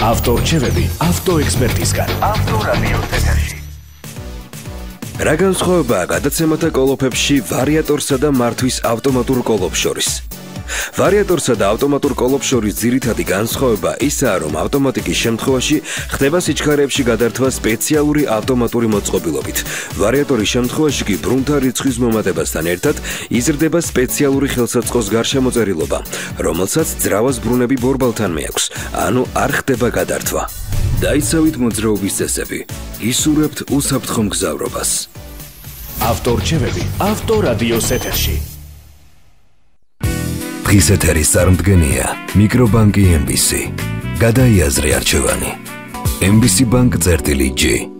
ავტორჩევები ავტოექსპერტისგან. ავტორადიოს ეთერში. რა განსხვავებაა გადაცემათა კოლოფებში ვარიატორსა და მართვის ავტომატურ კოლოფს შორის? ვარიატორსა და ავტომატურ კოლოფს შორის ძირითადი განსხვავება ისაა, რომ ავტომატიკის შემთხვევაში ხდება სიჩქარეებში გადართვა სპეციალური ავტომატური მოწყობილობით. ვარიატორის შემთხვევაში კი ბრუნთა რიცხვის მომატებასთან ერთად იზრდება სპეციალური ხელსაწყოს გარშემოწერილობა, რომელსაც ძრავას ბრუნები ბორბალთან მეაქვს, ანუ არ ხდება გადართვა. დაიცავით მოძრაობის წესები, გისურვებთ უსაფრთხო მგზავრობას. ავტორჩევები ავტორადიოს ეთერში. დღის ეთერის წარმდგენია მიკრობანკი MBC. გადაიაზრე არჩევანი. MBC Bank წერტილი G.